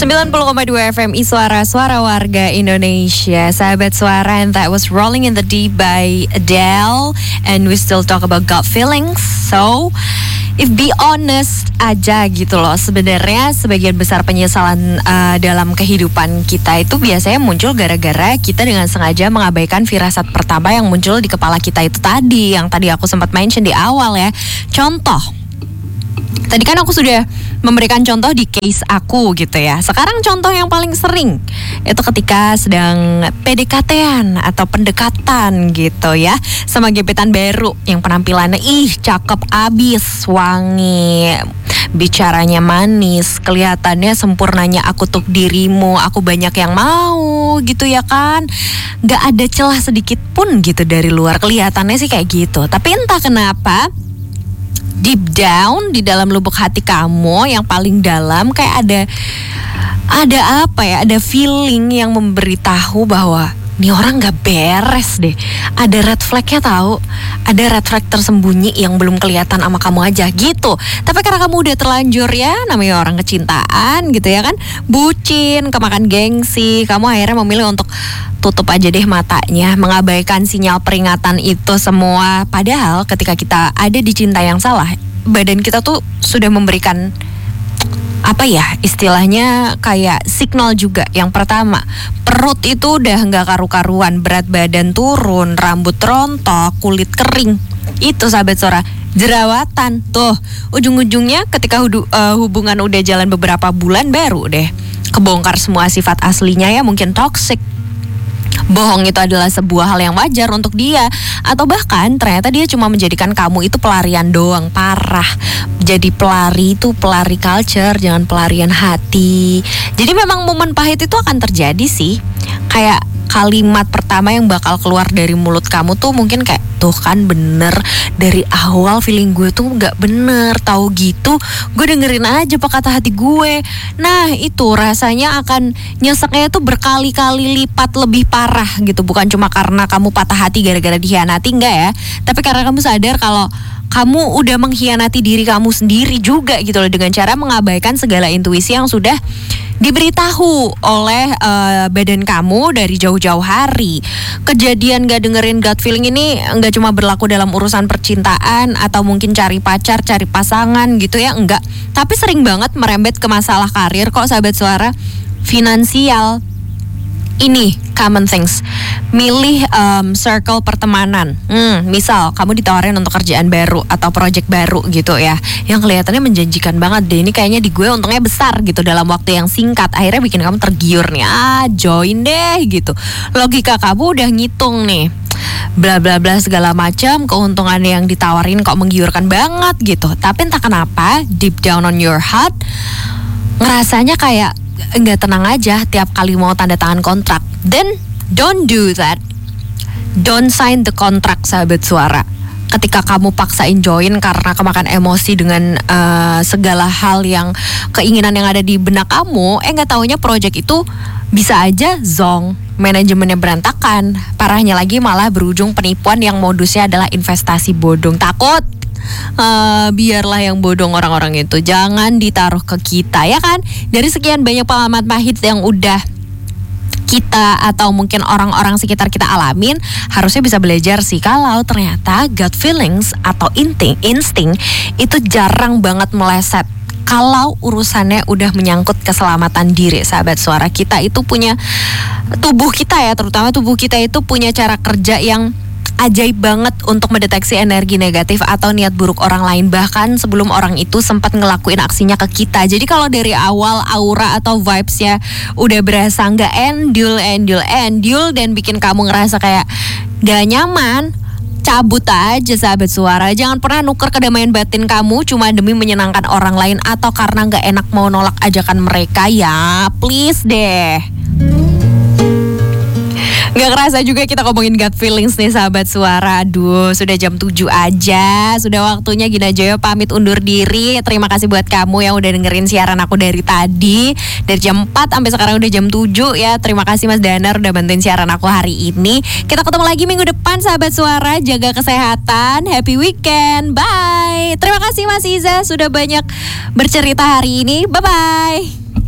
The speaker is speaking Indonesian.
90,2 FM Suara Warga Indonesia. Sahabat Suara, and that was Rolling in the Deep by Adele. And we still talk about gut feelings. So, if be honest aja gitu loh. Sebenarnya sebagian besar penyesalan dalam kehidupan kita itu biasanya muncul gara-gara kita dengan sengaja mengabaikan firasat pertama yang muncul di kepala kita itu tadi. Yang tadi aku sempat mention di awal ya. Contoh, tadi kan aku sudah memberikan contoh di case aku gitu ya. Sekarang contoh yang paling sering itu ketika sedang PDKT-an atau pendekatan gitu ya, sama gebetan baru yang penampilannya cakep abis, wangi, bicaranya manis, kelihatannya sempurnanya aku untuk dirimu, aku banyak yang mau gitu ya kan. Gak ada celah sedikit pun gitu dari luar, kelihatannya sih kayak gitu. Tapi entah kenapa deep down di dalam lubuk hati kamu yang paling dalam kayak ada apa ya, ada feeling yang memberitahu bahwa nih orang gak beres deh. Ada red flagnya tahu, ada red flag tersembunyi yang belum kelihatan sama kamu aja gitu. Tapi karena kamu udah terlanjur ya, namanya orang kecintaan gitu ya kan, bucin, kemakan gengsi, kamu akhirnya memilih untuk tutup aja deh matanya, mengabaikan sinyal peringatan itu semua. Padahal ketika kita ada di cinta yang salah, badan kita tuh sudah memberikan apa ya, istilahnya kayak signal juga. Yang pertama, perut itu udah gak karu-karuan, berat badan turun, rambut rontok, kulit kering. Itu sahabat Suara, jerawatan. Tuh, ujung-ujungnya ketika hubungan udah jalan beberapa bulan baru deh kebongkar semua sifat aslinya ya, mungkin toxic. Bohong itu adalah sebuah hal yang wajar untuk dia, atau bahkan ternyata dia cuma menjadikan kamu itu pelarian doang. Parah. Jadi pelari itu pelari culture, jangan pelarian hati. Jadi memang momen pahit itu akan terjadi sih. Kayak kalimat pertama yang bakal keluar dari mulut kamu tuh mungkin kayak, tuh kan bener, dari awal feeling gue tuh gak bener, tahu gitu gue dengerin aja apa kata hati gue. Nah itu rasanya akan nyeseknya tuh berkali-kali lipat lebih parah gitu. Bukan cuma karena kamu patah hati gara-gara dikhianati, enggak ya, tapi karena kamu sadar kalau kamu udah mengkhianati diri kamu sendiri juga gitu loh, dengan cara mengabaikan segala intuisi yang sudah diberitahu oleh badan kamu dari jauh-jauh hari. Kejadian gak dengerin gut feeling ini gak cuma berlaku dalam urusan percintaan atau mungkin cari pacar, cari pasangan gitu ya, enggak. Tapi sering banget merembet ke masalah karir kok sahabat Suara, finansial. Ini common things. Milih circle pertemanan. Misal kamu ditawarin untuk kerjaan baru atau project baru gitu ya, yang kelihatannya menjanjikan banget deh. Ini kayaknya di gue untungnya besar gitu dalam waktu yang singkat. Akhirnya bikin kamu tergiur nih. Join deh gitu. Logika kamu udah ngitung nih, bla bla bla segala macam, keuntungan yang ditawarin kok menggiurkan banget gitu. Tapi entah kenapa deep down on your heart ngerasanya kayak nggak tenang aja tiap kali mau tanda tangan kontrak. Then don't do that. Don't sign the contract sahabat Suara. Ketika kamu paksain join karena kemakan emosi dengan segala hal yang keinginan yang ada di benak kamu, nggak taunya project itu bisa aja zong, manajemennya berantakan. Parahnya lagi malah berujung penipuan yang modusnya adalah investasi bodong. Takut biarlah yang bodong orang-orang itu, jangan ditaruh ke kita ya kan. Dari sekian banyak pengalaman pahit yang udah kita atau mungkin orang-orang sekitar kita alamin, harusnya bisa belajar sih kalau ternyata gut feelings atau insting itu jarang banget meleset kalau urusannya udah menyangkut keselamatan diri. Sahabat Suara, kita itu punya tubuh kita ya, terutama tubuh kita itu punya cara kerja yang ajaib banget untuk mendeteksi energi negatif atau niat buruk orang lain, bahkan sebelum orang itu sempat ngelakuin aksinya ke kita. Jadi kalau dari awal aura atau vibes-nya udah berasa nggak endul dan bikin kamu ngerasa kayak gak nyaman, cabut aja sahabat Suara. Jangan pernah nuker kedamaian batin kamu cuma demi menyenangkan orang lain atau karena gak enak mau nolak ajakan mereka ya. Please deh. Gak kerasa juga kita ngomongin gut feelings nih sahabat Suara. Aduh, sudah jam 7 aja. Sudah waktunya Gina Joyo pamit undur diri. Terima kasih buat kamu yang udah dengerin siaran aku dari tadi, dari jam 4 sampai sekarang udah jam 7 ya. Terima kasih Mas Danar udah bantuin siaran aku hari ini. Kita ketemu lagi minggu depan sahabat Suara. Jaga kesehatan, happy weekend, bye. Terima kasih Mas Iza sudah banyak bercerita hari ini. Bye-bye.